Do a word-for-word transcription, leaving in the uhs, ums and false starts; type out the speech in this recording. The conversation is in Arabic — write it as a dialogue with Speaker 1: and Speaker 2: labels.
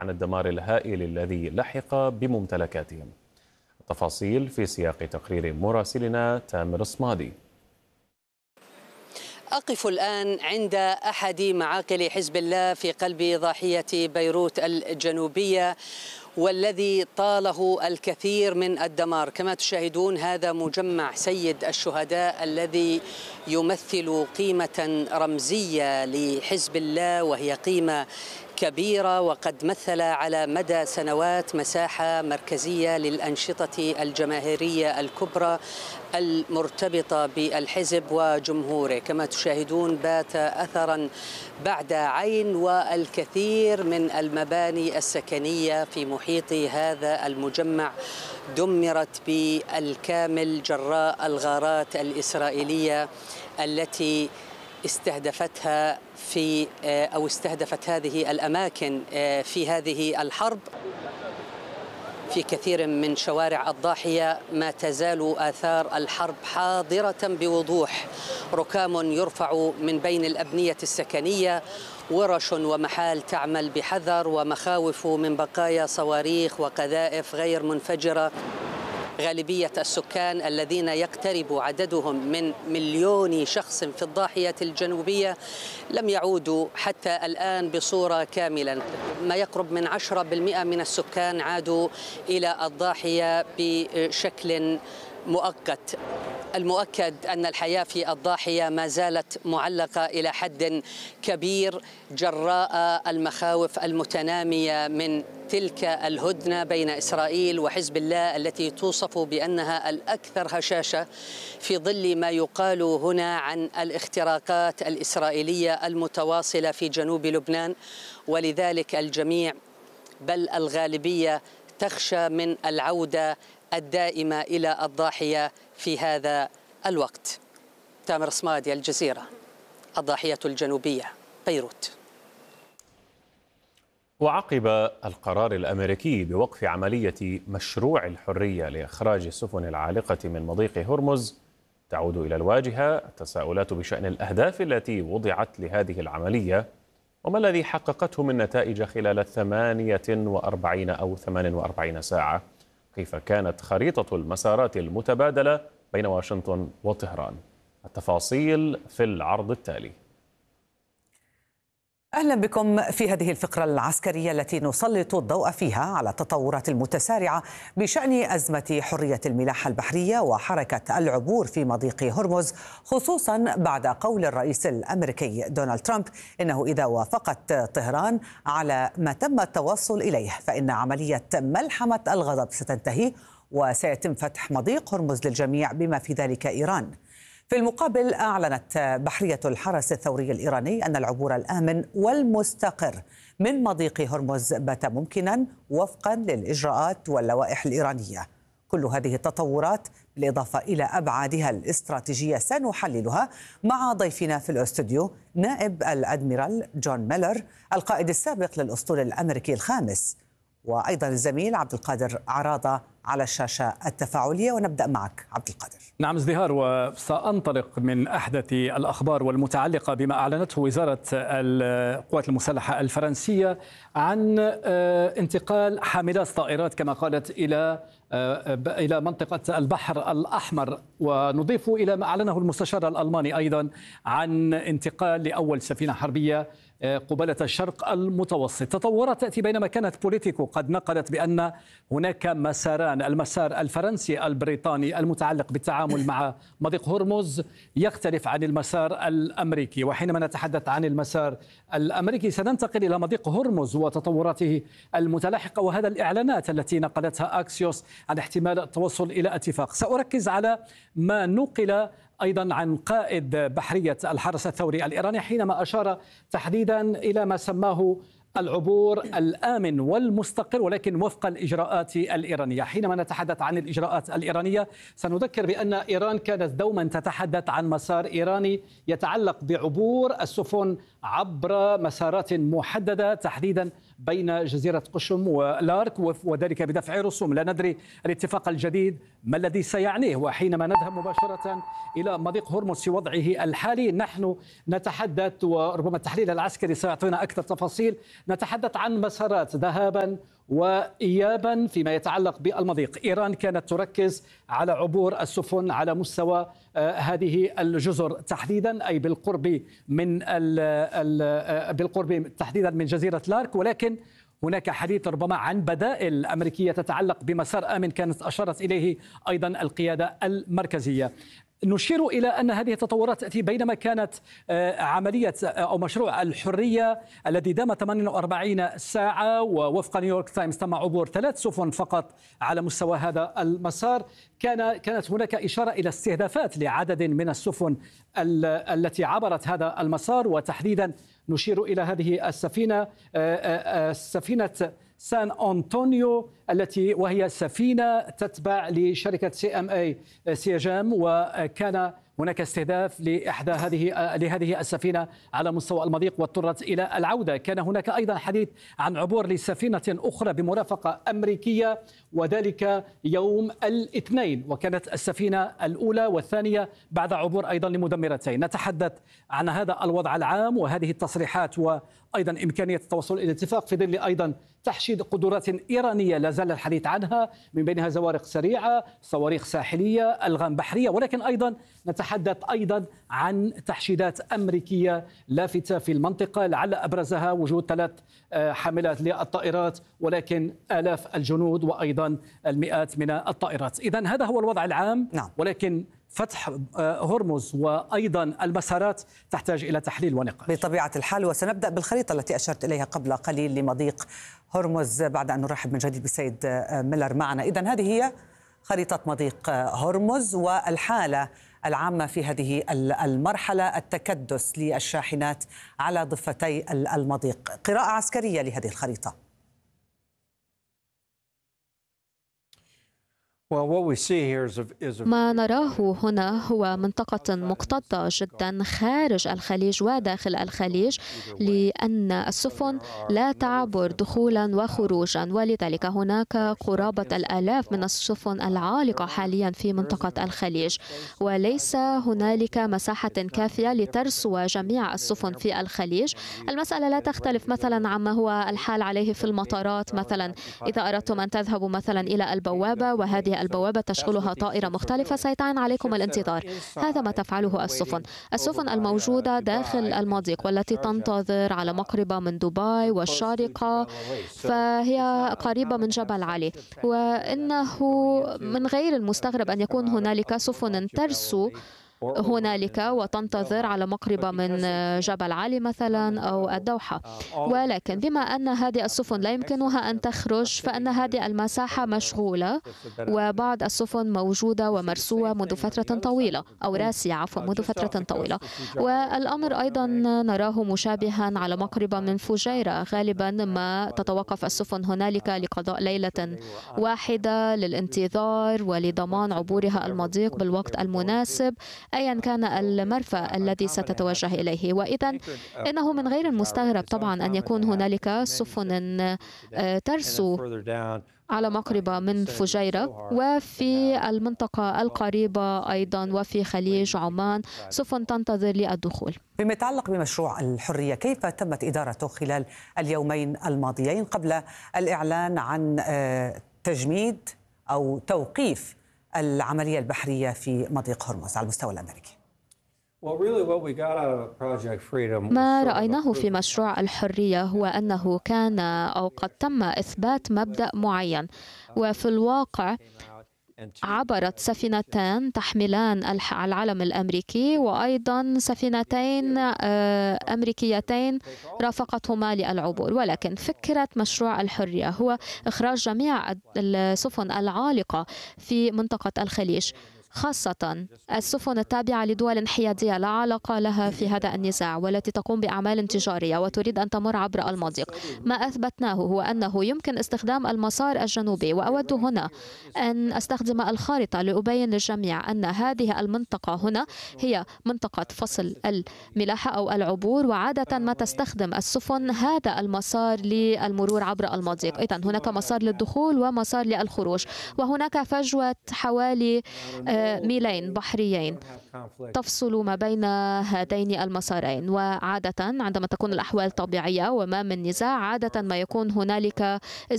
Speaker 1: عن الدمار الهائل الذي لحق بممتلكاتهم. التفاصيل في سياق تقرير مراسلنا تامر الصمادي.
Speaker 2: أقف الآن عند أحد معاقل حزب الله في قلب ضاحية بيروت الجنوبية، والذي طاله الكثير من الدمار. كما تشاهدون هذا مجمع سيد الشهداء الذي يمثل قيمة رمزية لحزب الله، وهي قيمة كبيرة، وقد مثل على مدى سنوات مساحة مركزية للأنشطة الجماهيرية الكبرى المرتبطة بالحزب وجمهوره. كما تشاهدون بات أثرا بعد عين، والكثير من المباني السكنية في محيط هذا المجمع دمرت بالكامل جراء الغارات الإسرائيلية التي استهدفتها في أو استهدفت هذه الأماكن في هذه الحرب. في كثير من شوارع الضاحية ما تزال آثار الحرب حاضرة بوضوح، ركام يرفع من بين الأبنية السكنية، ورش ومحال تعمل بحذر، ومخاوف من بقايا صواريخ وقذائف غير منفجرة. غالبية السكان الذين يقترب عددهم من مليون شخص في الضاحية الجنوبية لم يعودوا حتى الآن بصورة كاملة. ما يقرب من عشرة بالمئة من السكان عادوا إلى الضاحية بشكل مؤقت. المؤكد أن الحياة في الضاحية ما زالت معلقة إلى حد كبير جراء المخاوف المتنامية من تلك الهدنة بين إسرائيل وحزب الله التي توصف بأنها الأكثر هشاشة، في ظل ما يقال هنا عن الاختراقات الإسرائيلية المتواصلة في جنوب لبنان. ولذلك الجميع بل الغالبية تخشى من العودة الدائمة إلى الضاحية في هذا الوقت. تامر الصمادي، الجزيرة، الضاحية الجنوبية، بيروت.
Speaker 1: وعقب القرار الأمريكي بوقف عملية مشروع الحرية لإخراج السفن العالقة من مضيق هرمز، تعود إلى الواجهة التساؤلات بشأن الأهداف التي وضعت لهذه العملية، وما الذي حققته من نتائج خلال ثمانية وأربعين أو ثمان وأربعين ساعة. كيف كانت خريطة المسارات المتبادلة بين واشنطن وطهران. التفاصيل في العرض التالي.
Speaker 3: أهلا بكم في هذه الفقرة العسكرية التي نسلط الضوء فيها على التطورات المتسارعة بشأن أزمة حرية الملاحة البحرية وحركة العبور في مضيق هرمز، خصوصا بعد قول الرئيس الأمريكي دونالد ترامب إنه إذا وافقت طهران على ما تم التوصل إليه فإن عملية ملحمة الغضب ستنتهي وسيتم فتح مضيق هرمز للجميع بما في ذلك إيران. في المقابل أعلنت بحرية الحرس الثوري الإيراني أن العبور الآمن والمستقر من مضيق هرمز بات ممكنا وفقا للإجراءات واللوائح الإيرانية. كل هذه التطورات بالإضافة إلى أبعادها الاستراتيجية سنحللها مع ضيفنا في الاستوديو نائب الأدميرال جون ميلر القائد السابق للأسطول الأمريكي الخامس، وأيضا الزميل عبد القادر عراضة على الشاشة التفاعلية. ونبدأ معك عبد القادر.
Speaker 4: نعم ازدهار، وسأنطلق من أحدث الأخبار والمتعلقة بما أعلنته وزارة القوات المسلحة الفرنسية عن انتقال حاملات طائرات كما قالت إلى إلى منطقة البحر الأحمر. ونضيف إلى ما أعلنه المستشار الألماني أيضا عن انتقال لأول سفينة حربية قبالة الشرق المتوسط. تطورات تأتي بينما كانت بوليتيكو قد نقلت بأن هناك مساران، المسار الفرنسي البريطاني المتعلق بالتعامل مع مضيق هرمز يختلف عن المسار الأمريكي. وحينما نتحدث عن المسار الأمريكي سننتقل إلى مضيق هرمز وتطوراته المتلاحقة، وهذا الإعلانات التي نقلتها أكسيوس عن احتمال التوصل إلى اتفاق. سأركز على ما نقل أيضا عن قائد بحرية الحرس الثوري الإيراني حينما أشار تحديدا إلى ما سماه العبور الآمن والمستقر ولكن وفق الإجراءات الإيرانية. حينما نتحدث عن الإجراءات الإيرانية سنذكر بأن إيران كانت دوما تتحدث عن مسار إيراني يتعلق بعبور السفن عبر مسارات محددة تحديدا بين جزيرة قشم والارك، وذلك بدفع رسوم. لا ندري الاتفاق الجديد ما الذي سيعنيه، وحينما نذهب مباشرة إلى مضيق هرمز في وضعه الحالي نحن نتحدث، وربما التحليل العسكري سيعطينا أكثر تفاصيل، نتحدث عن مسارات ذهابا وإيابا فيما يتعلق بالمضيق. إيران كانت تركز على عبور السفن على مستوى هذه الجزر تحديدا، أي بالقرب من ال ال بالقرب تحديدا من جزيرة لارك، ولكن هناك حديث ربما عن بدائل أمريكية تتعلق بمسار آمن كانت أشارت إليه أيضا القيادة المركزية. نشير إلى أن هذه التطورات تأتي بينما كانت عملية أو مشروع الحرية الذي دام ثمانية وأربعين ساعة، ووفق نيويورك تايمز تم عبور ثلاث سفن فقط على مستوى هذا المسار، كان كانت هناك إشارة إلى استهدافات لعدد من السفن التي عبرت هذا المسار، وتحديدا نشير إلى هذه السفينة سفينة سان أنطونيو التي وهي سفينة تتبع لشركة سي ام اي سيجام، وكان هناك استهداف لإحدى هذه لهذه السفينة على مستوى المضيق واضطرت إلى العودة. كان هناك أيضا حديث عن عبور لسفينة أخرى بمرافقة أمريكية، وذلك يوم الاثنين، وكانت السفينة الأولى والثانية بعد عبور أيضا لمدمرتين. نتحدث عن هذا الوضع العام وهذه التصريحات، وأيضا إمكانية التوصل إلى اتفاق في ظل أيضا تحشيد قدرات إيرانية لا زال الحديث عنها، من بينها زوارق سريعة، صواريخ ساحلية، ألغام بحرية، ولكن أيضا نتحدث أيضا عن تحشيدات أمريكية لافتة في المنطقة، لعل أبرزها وجود ثلاث حاملات للطائرات، ولكن آلاف الجنود وأيضا المئات من الطائرات. إذن هذا هو الوضع العام.
Speaker 3: نعم.
Speaker 4: ولكن فتح هرمز وأيضا المسارات تحتاج إلى تحليل ونقاش
Speaker 3: بطبيعة الحال، وسنبدأ بالخريطة التي أشرت إليها قبل قليل لمضيق هرمز بعد أن نرحب من جديد بالسيد ميلر معنا. إذن هذه هي خريطة مضيق هرمز والحالة العامة في هذه المرحلة، التكدس للشاحنات على ضفتي المضيق. قراءة عسكرية لهذه الخريطة.
Speaker 5: ما نراه هنا هو منطقة مكتظة جدا خارج الخليج وداخل الخليج، لأن السفن لا تعبر دخولا وخروجا، ولذلك هناك قرابة الآلاف من السفن العالقة حاليا في منطقة الخليج، وليس هنالك مساحة كافية لترسو جميع السفن في الخليج. المسألة لا تختلف مثلا عما هو الحال عليه في المطارات. مثلا إذا أردتم أن تذهبوا مثلا إلى البوابة وهذه البوابة تشغلها طائرة مختلفة، سيتعين عليكم الانتظار. هذا ما تفعله السفن. السفن الموجودة داخل المضيق والتي تنتظر على مقربة من دبي والشارقة فهي قريبة من جبل علي، وإنه من غير المستغرب أن يكون هنالك سفن ترسو هنالك وتنتظر على مقربة من جبل علي مثلا أو الدوحة. ولكن بما أن هذه السفن لا يمكنها أن تخرج، فإن هذه المساحة مشغولة، وبعض السفن موجودة ومرسوة منذ فترة طويلة، أو راسية عفوا منذ فترة طويلة. والأمر أيضا نراه مشابها على مقربة من فجيرة. غالبا ما تتوقف السفن هنالك لقضاء ليلة واحدة للانتظار ولضمان عبورها المضيق بالوقت المناسب أيا كان المرفأ الذي ستتوجه إليه. وإذا إنه من غير المستغرب طبعا أن يكون هنالك سفن ترسو على مقربة من فجيرة، وفي المنطقة القريبة أيضا وفي خليج عمان سفن تنتظر للدخول.
Speaker 3: فيما يتعلق بمشروع الحرية، كيف تمت إدارته خلال اليومين الماضيين قبل الإعلان عن تجميد أو توقيف العملية البحرية في مضيق هرمز على المستوى الأمريكي؟
Speaker 5: ما رأيناه في مشروع الحرية هو أنه كان أو قد تم إثبات مبدأ معين، وفي الواقع عبرت سفينتان تحملان العلم الأمريكي وأيضا سفينتين أمريكيتين رافقتهما للعبور. ولكن فكرة مشروع الحرية هو إخراج جميع السفن العالقة في منطقة الخليج. خاصة السفن التابعة لدول حيادية لا علاقة لها في هذا النزاع والتي تقوم بأعمال تجارية وتريد أن تمر عبر المضيق. ما أثبتناه هو أنه يمكن استخدام المسار الجنوبي، وأود هنا أن أستخدم الخارطة لأبين للجميع أن هذه المنطقة هنا هي منطقة فصل الملاحة أو العبور، وعادة ما تستخدم السفن هذا المسار للمرور عبر المضيق. إذن هناك مسار للدخول ومسار للخروج، وهناك فجوة حوالي ميلين بحريين تفصل ما بين هذين المسارين. وعادة عندما تكون الأحوال طبيعية وما من نزاع عادة ما يكون هنالك